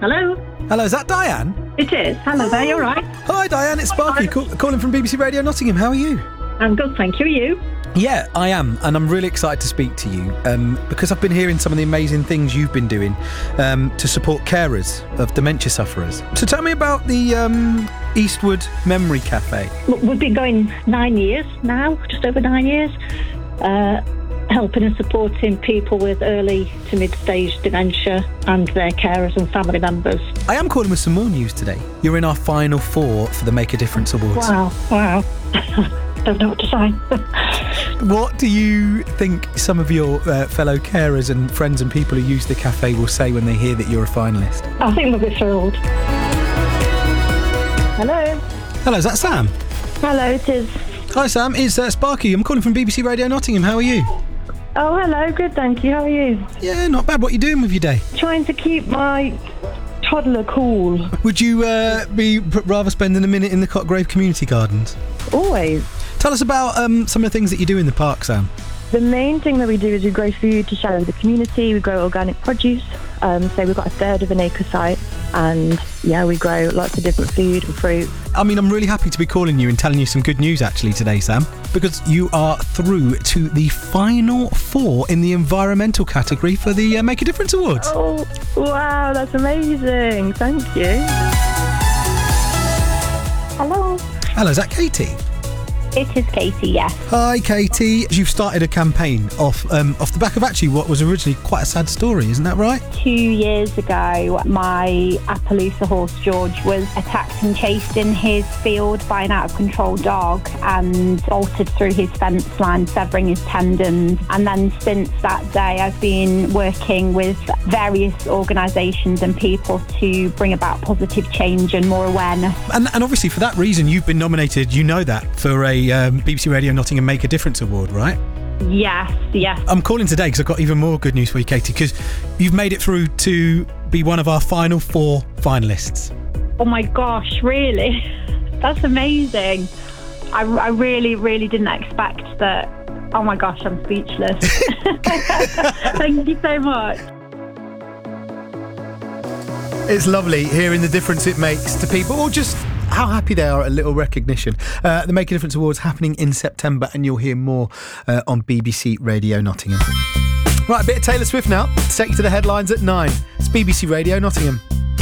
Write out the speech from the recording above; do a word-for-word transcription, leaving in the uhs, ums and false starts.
Hello? Hello, is that Diane? It is. Hello there, you all right? Hi, Diane, it's Sparky call- calling from B B C Radio Nottingham. How are you? I'm good, thank you. Are you? Yeah, I am, and I'm really excited to speak to you um, because I've been hearing some of the amazing things you've been doing um, to support carers of dementia sufferers. So tell me about the um, Eastwood Memory Cafe. Look, we've been going nine years now, just over nine years, uh, helping and supporting people with early to mid-stage dementia and their carers and family members. I am calling with some more news today. You're in our final four for the Make a Difference Awards. Wow, wow. Don't know what to say. What do you think some of your uh, fellow carers and friends and people who use the cafe will say when they hear that you're a finalist? I think they'll be thrilled. Hello? Hello, is that Sam? Hello, it is. Hi Sam, it's uh, Sparky. I'm calling from B B C Radio Nottingham. How are you? Oh, hello, good, thank you. How are you? Yeah, not bad. What are you doing with your day? Trying to keep my toddler cool. Would you uh, be p- rather spending a minute in the Cotgrave Community Gardens? Always. Tell us about um, some of the things that you do in the park, Sam. The main thing that we do is we grow food to share with the community. We grow organic produce. Um, so we've got a third of an acre site. And yeah, we grow lots of different food and fruit. I mean, I'm really happy to be calling you and telling you some good news actually today, Sam, because you are through to the final four in the environmental category for the uh, Make a Difference Awards. Oh, wow, that's amazing. Thank you. Hello. Hello, is that Katie? It is Katie, yes. Hi, Katie. You've started a campaign off um, off the back of actually what was originally quite a sad story, isn't that right? Two years ago, my Appaloosa horse, George, was attacked and chased in his field by an out-of-control dog and bolted through his fence line, severing his tendons. And then since that day, I've been working with various organisations and people to bring about positive change and more awareness. And, and obviously for that reason, you've been nominated, you know that, for a um, B B C Radio Nottingham Make a Difference Award, right? Yes, yes. I'm calling today because I've got even more good news for you, Katie, because you've made it through to be one of our final four finalists. Oh my gosh, really? That's amazing. I, I really, really didn't expect that. Oh my gosh, I'm speechless. Thank you so much. It's lovely hearing the difference it makes to people, or just how happy they are at a little recognition. Uh, the Make a Difference Awards happening in September, and you'll hear more uh, on B B C Radio Nottingham. Right, a bit of Taylor Swift now to take you to the headlines at nine. It's B B C Radio Nottingham.